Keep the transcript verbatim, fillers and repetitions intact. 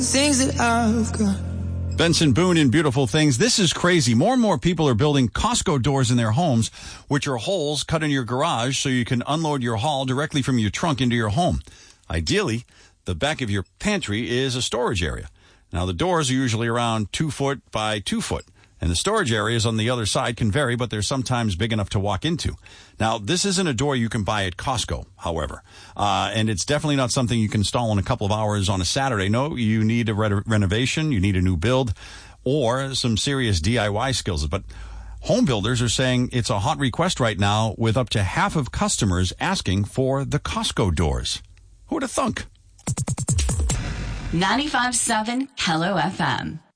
Things that I've got. Benson Boone in Beautiful Things. This is crazy. More and more people are building Costco doors in their homes, which are holes cut in your garage so you can unload your haul directly from your trunk into your home. Ideally, the back of your pantry is a storage area. Now, the doors are usually around two foot by two foot. And the storage areas on the other side can vary, but they're sometimes big enough to walk into. Now, this isn't a door you can buy at Costco, however. Uh, and it's definitely not something you can install in a couple of hours on a Saturday. No, you need a re- renovation, you need a new build, or some serious D I Y skills. But home builders are saying it's a hot request right now, with up to half of customers asking for the Costco doors. Who would have thunk? ninety-five point seven Hello F M.